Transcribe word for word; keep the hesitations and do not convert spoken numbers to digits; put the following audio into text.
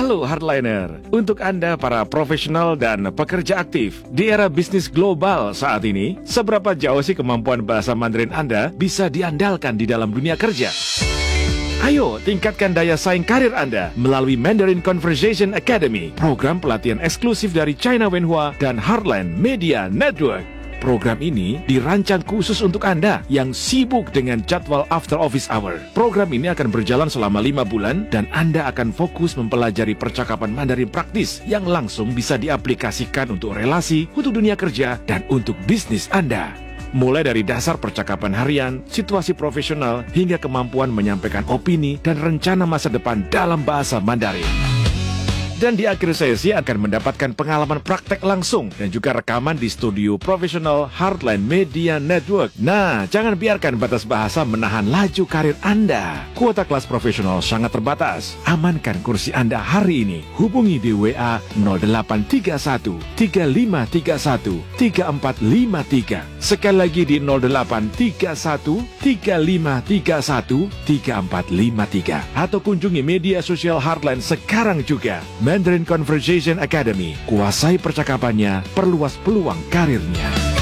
Halo Hardliner, untuk Anda para profesional dan pekerja aktif di era bisnis global saat ini, seberapa jauh sih kemampuan bahasa Mandarin Anda bisa diandalkan di dalam dunia kerja? Ayo tingkatkan daya saing karir Anda melalui Mandarin Conversation Academy, program pelatihan eksklusif dari China Wenhua dan Heartland Media Network. Program ini dirancang khusus untuk Anda yang sibuk dengan jadwal after office hour. Program ini akan berjalan selama lima bulan dan Anda akan fokus mempelajari percakapan Mandarin praktis yang langsung bisa diaplikasikan untuk relasi, untuk dunia kerja, dan untuk bisnis Anda. Mulai dari dasar percakapan harian, situasi profesional, hingga kemampuan menyampaikan opini dan rencana masa depan dalam bahasa Mandarin. Dan di akhir sesi akan mendapatkan pengalaman praktek langsung dan juga rekaman di studio profesional Heartland Media Network. Nah, jangan biarkan batas bahasa menahan laju karir Anda. Kuota kelas profesional sangat terbatas. Amankan kursi Anda hari ini. Hubungi di W A nol delapan tiga satu tiga lima tiga satu tiga empat lima tiga. Sekali lagi di nol delapan tiga satu tiga lima tiga satu tiga empat lima tiga. Atau kunjungi media sosial Heartland sekarang juga. Mandarin Conversation Academy. Kuasai percakapannya, perluas peluang karirnya.